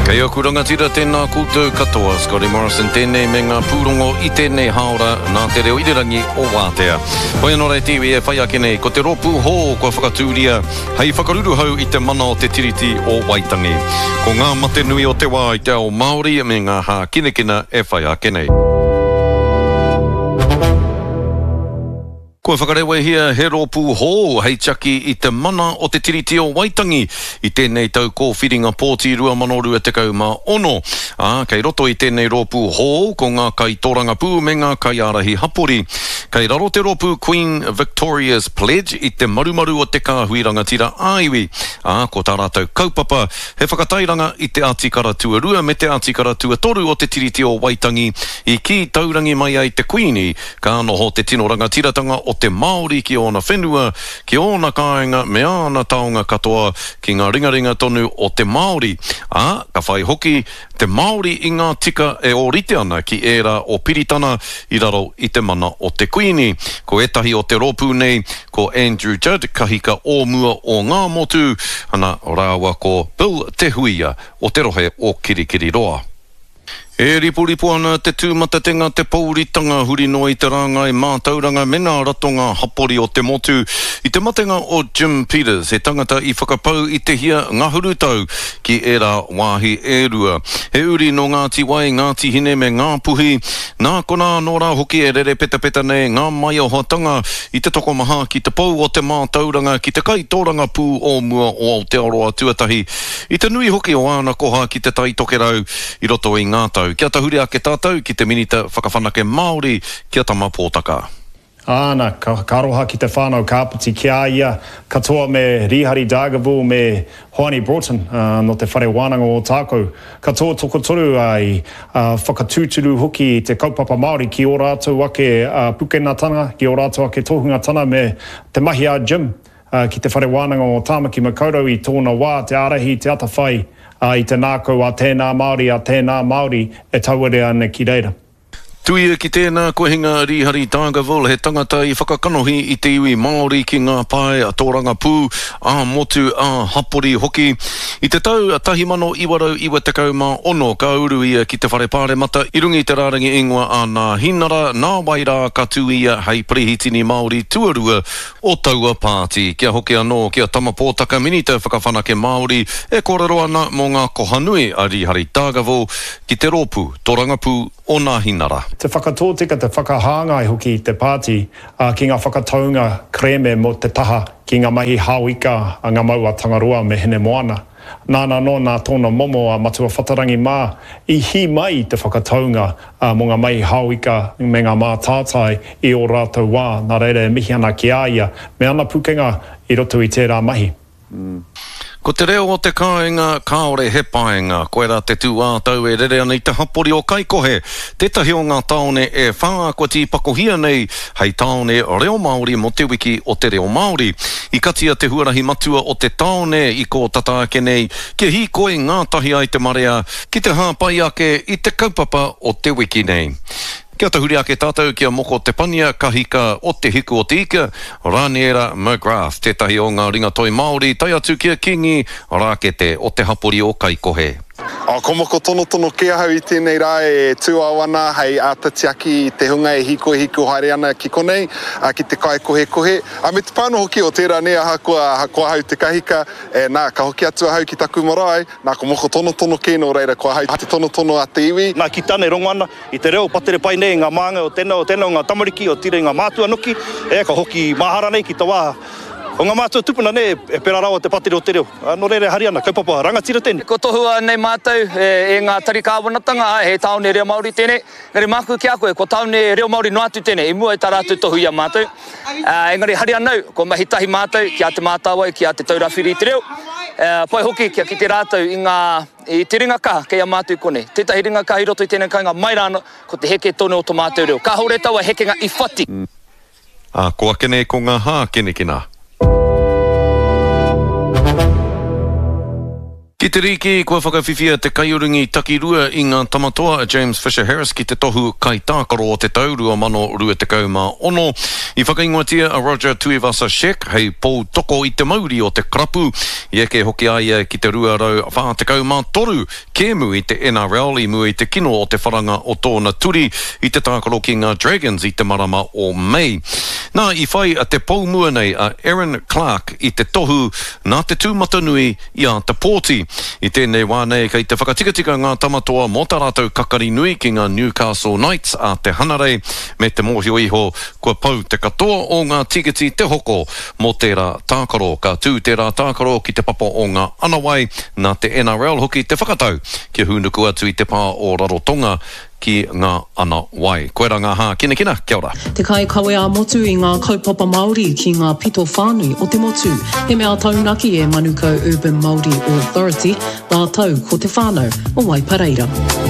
Kei o kuranga tira tēnā koutou katoa, Scotty Morrison tēnei me ngā pūrongo I tēnei haora nā te reo irirangi o Wātea. Hoi anō rei tiwi e whai ake nei, ko te ropu hō kua whakatūria, hei whakaruru hau I te mana o te tiriti o Waitangi. Ko ngā mate nui o te wā I te ao Māori me ngā hā kinekina e whai ake nei. Ko whakarewe hia he rōpū hō hei chaki I te mana o te tiriti o Waitangi I tēnei tau ko whiringa pōti 2021. Kei roto I tēnei rōpū hō ko ngā kai tōranga pū me ngā kai arahi hapori. Kei raro te rōpū Queen Victoria's Pledge I te marumaru o te kāhuiranga tira āiwi. Ko tā rātou kaupapa he whakatairanga I te atikara tuarua me te atikara tuatoru o te tiriti o Waitangi I ki taurangi mai ai te Queenie ka noho te tino rangatiratanga o te Māori ki ona whenua, ki ona kāinga me ana taonga katoa ki ngā ringaringa tonu o te Māori. Ka whai hoki te Māori I ngā tika e orite ana ki era o Piritana I raro I te mana o te Queenie. Ko etahi o te rōpū nei, ko Andrew Judd, kahika o mua o ngā motu, ana rāua ko Bill Te Huia o te rohe o Kirikiri Roa. E ripuripu ana te tūmatatenga te pauritanga huri no I te rāngai mātauranga mena ratonga hapori o te motu I te matenga o Jim Peters, he tangata I whakapau I te hia ngahuru tau ki era wāhi e rua. He uri no Ngāti Wai, Ngāti Hine me ngā puhi, nā kona nō rā hoki e rere peta peta nei ngā mai o hoatanga I te toko maha ki te pau o te mātauranga ki te kai tōranga pū o mua o Aotearoa tuatahi. I te nui hoki o āna koha ki te tai tokerau I roto I ngā tau. Kia tahuri ake tātou ki te minita whakawhanake Māori kia tama pōtaka. Āna, ka roha ki te whānau kāputi kia ia, katoa me Rihari Dargaville me Hoani Broughton no te whare wānanga o tākou. Katoa tokotoru ai whakatūturu hoki te kaupapa Māori ki o rātou ake pukenatanga, ki o rātou ake tohungatana me te mahi a Jim ki te whare wānanga o Tāmaki Makaurau I tōna wā, te arahi, te atawhai. I te nākau a tēnā Māori e tauere ana ki reira. Tuia ki tēnā ko hinga Rihari Dargaville, he tangata I whakakanohi I te iwi Māori ki ngā pae a tōranga pū, a motu, a hapori hoki. I te tau a 1996 ka uru ia ki te whare pāremata I rungi te rārangi ingoa a nā hinara, nā wairā ka tū ia hei prehitini Māori tuarua o taua pāti. Kia hoki anō, kia tama pōtaka minita whakawhanake Māori e kōrero ana mō ngā kohanui a Rihari Dargaville ki te rōpū, tōranga pū o nā hinara. Te whakatōtika, te whakahāngai hoki I te pāti ki ngā whakataunga kreme mo te taha ki ngā mahi hauika a ngā maua tangaroa me hene moana. Nāna no nā tōna momo a matua whatarangi mā I hi mai te whakataunga mo ngā mahi hauika me ngā mā tātai I o rātou wā. Nā reire mihi ana ki āia me ana pukenga I roto I tērā mahi. Ko te reo o te kāinga, kāore he paenga, koe rā te tū ātau e rere ana I te hapori o Kaikohe. Tētahi o ngā taone e whākoti pakohia nei, hei taone reo Māori mo te wiki o te reo Māori. I katia te huarahi matua o te taone I ko tata ake nei, kia hi koe ngātahi ai te marea, ki te hāpai ake I te kaupapa o te wiki nei. Kia tahuri ake tātou kia moko te pania kahika o te hiku o te ika, Raniera McGrath, tētahi o ngā ringatoi Māori, tai atu kia kingi, rākete o te hapori o Kaikohe. Ko moko tono kia hau I tēnei rā e tūawana hei ātatiaki I te hunga e hiko haere ana ki konei, ki te Kaikohe. Me te pāno hoki o tērā nea hakua hau te kahika, nā ka hoki atua hau ki taku marae, nā ko moko tono kēno reira kua hau te tono a te iwi. Nā ki tāne rongoana, I te reo patere pai nei ngā mānga o tēnā ngā tamariki o tire ngā mātua noki, ka hoki mahara nei ki ta wā. O ngā mātua tupuna nei e pera rawa te patere o te reo. No reire hari ana, kaupapa, rangatira tēnei. Ko tohua nei mātou e ngā tarikāwanatanga he taone reo Māori tēnei. Ngari māku ki a koe, ko taone reo Māori no atu tēnei, I mua e tā rātou tohu ia mātou. Engari hari anau, ko mahitahi mātou, ki a te mātāwai, ki a te taurawhiri I te reo. Pai hoki kia ki te rātou I te ringaka kei a mātou kone. Tētahi ringaka I roto I tēnei kainga mai rāna, ko te heke tone o tō mātou reo. Ka haure taua hekenga I whati. Ko akene ko ngā hā kenekina. Ki te riki, kua whakawhiwhia te kaiuringi takirua i ngā tamatoa James Fisher Harris ki te tohu kai tākaro o te tau 2026. I whakaingoatia a Roger Tuivasa Shek hei pou toko i te mauri o te krapu. I eke hoki aia ki te ruarau whātekau mā toru kēmu i te NRL i mua i te kino o te wharanga o tōna turi i te tākaro ki ngā Dragons i te marama o Mei. Nā, i whai a te pou mua nei a Aaron Clark i te tohu nā te tūmata nui i a te pōti. I tēnei wānei kei te whakatikatika ngā tamatoa mō tā rātou kakari nui ki ngā Newcastle Knights a te hanarei me te mōhio iho kua pau te katoa o ngā tiketi te hoko mō tērā tākaro. Ka tū tērā tākaro ki te papa o ngā anawai nā te NRL hoki te whakatau ki hunuku atu i te pā o Rarotonga ki ngā ana wai. Koera ngā hā, kina, kia ora. Te kai kawe a motu i ngā kaupapa Māori ki ngā pito whānui o te motu. He mea taunaki e Manukau Urban Māori Authority, rātau ko te whānau o Waipareira.